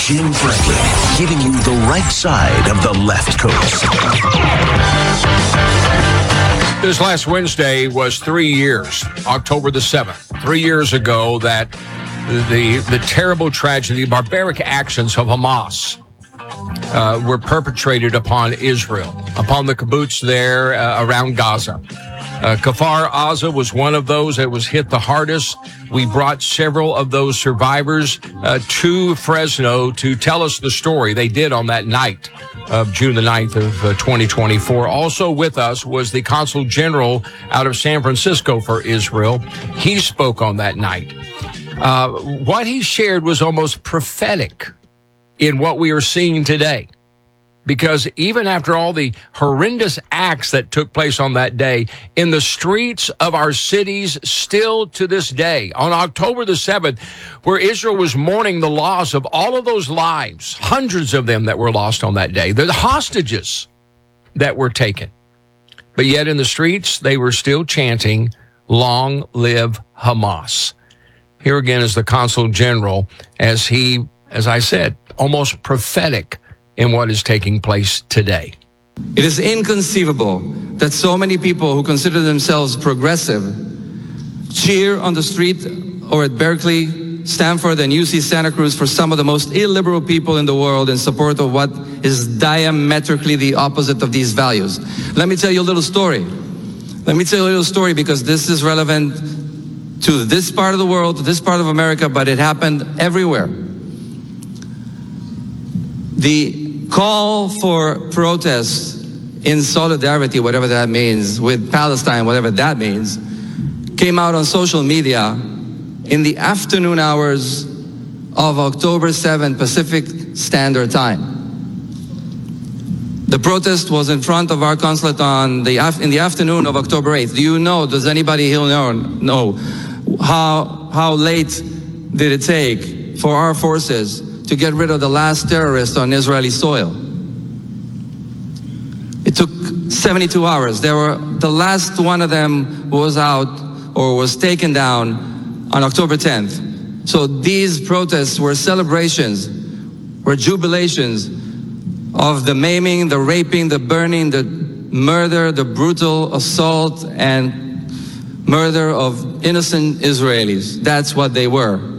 Jim Franklin, giving you the right side of the left coast. This last Wednesday was 3 years, October the 7th, 3 years ago that the terrible tragedy, barbaric actions of Hamas were perpetrated upon Israel, upon the kibbutz there around Gaza. Kfar Aza was one of those that was hit the hardest. We brought several of those survivors to Fresno to tell us the story. They did on that night of June the 9th of 2024. Also with us was the Consul General out of San Francisco for Israel. He spoke on that night. What he shared was almost prophetic in what we are seeing today. Because even after all the horrendous acts that took place on that day, in the streets of our cities, still to this day, on October the 7th, where Israel was mourning the loss of all of those lives, hundreds of them that were lost on that day, the hostages that were taken. But yet in the streets, they were still chanting, "Long live Hamas." Here again is the Consul General as he, as I said, almost prophetic in what is taking place today. It is inconceivable that so many people who consider themselves progressive cheer on the street or at Berkeley, Stanford, and UC Santa Cruz for some of the most illiberal people in the world in support of what is diametrically the opposite of these values. Let me tell you a little story. Let me tell you a little story because this is relevant to this part of the world, to this part of America, but it happened everywhere. The call for protests in solidarity, whatever that means, with Palestine, whatever that means, came out on social media in the afternoon hours of October 7th, Pacific Standard Time. The protest was in front of our consulate in the afternoon of October 8th. Do you know, does anybody here know how late did it take for our forces to get rid of the last terrorist on Israeli soil? It took 72 hours. The last one of them was out or was taken down on October 10th. So these protests were celebrations, were jubilations of the maiming, the raping, the burning, the murder, the brutal assault and murder of innocent Israelis. That's what they were.